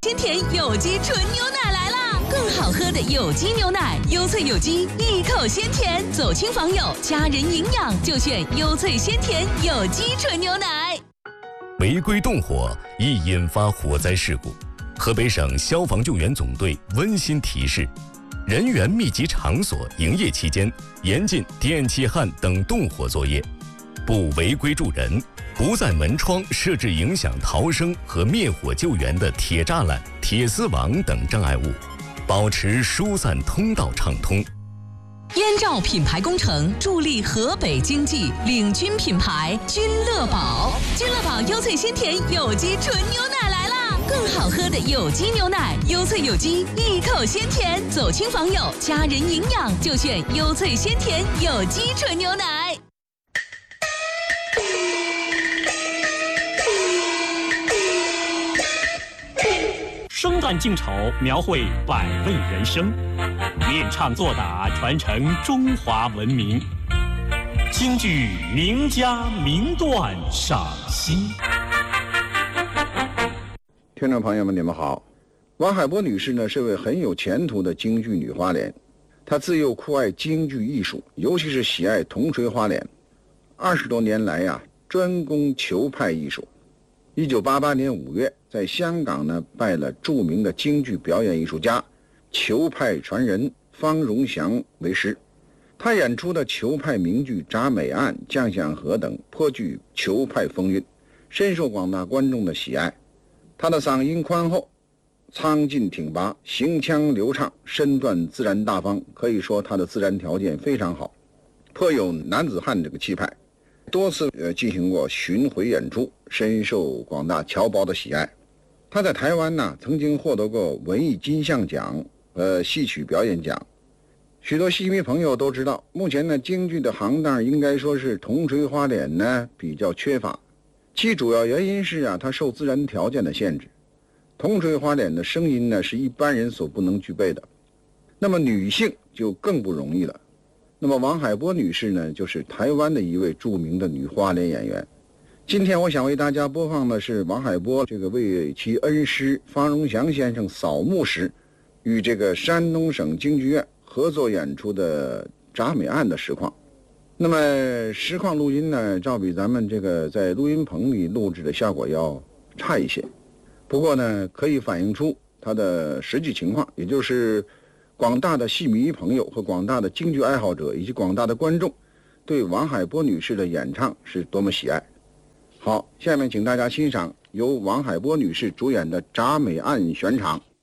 鲜甜有机纯牛奶来啦！更好喝的有机牛奶，优萃有机，一口鲜甜，走亲访友，家人营养就选优萃鲜甜有机纯牛奶。 违规动火易引发火灾事故，河北省消防救援总队温馨提示：人员密集场所营业期间，严禁电气焊等动火作业，不违规助人，不在门窗设置影响逃生和灭火救援的铁栅栏、铁丝网等障碍物，保持疏散通道畅通。 燕赵品牌工程助力河北经济，领军品牌君乐宝。君乐宝优萃鲜甜有机纯牛奶来啦！更好喝的有机牛奶，优萃有机，一口鲜甜，走亲访友，家人营养就选优萃鲜甜有机纯牛奶。 生旦净丑，描绘百味人生；练唱作打，传承中华文明。京剧名家名段赏析。 听众朋友们，你们好。王海波女士呢是位很有前途的京剧女花脸，她自幼酷爱京剧艺术，尤其是喜爱铜锤花脸。20多年来呀，专攻裘派艺术。1988年5月，在香港呢拜了著名的京剧表演艺术家、裘派传人方荣祥为师。他演出的裘派名剧《铡美案》《将相和》等颇具裘派风韵，深受广大观众的喜爱。他的嗓音宽厚，苍劲挺拔，行腔流畅，身段自然大方，可以说他的自然条件非常好，颇有男子汉这个气派。多次进行过巡回演出，深受广大侨胞的喜爱。他在台湾呢曾经获得过文艺金像奖和戏曲表演奖。许多戏迷朋友都知道，目前呢京剧的行当应该说是铜锤花脸呢比较缺乏，其主要原因是它受自然条件的限制。铜锤花脸的声音呢是一般人所不能具备的，那么女性就更不容易了。那么王海波女士呢就是台湾的一位著名的女花脸演员。今天我想为大家播放的是王海波这个为其恩师方荣祥先生扫墓时与这个山东省京剧院合作演出的《铡美案》的实况。那么实况录音呢照比咱们这个在录音棚里录制的效果要差一些，不过呢可以反映出它的实际情况，也就是广大的戏迷朋友和广大的京剧爱好者以及广大的观众对王海波女士的演唱是多么喜爱。好，下面请大家欣赏由王海波女士主演的《铡美案》选场。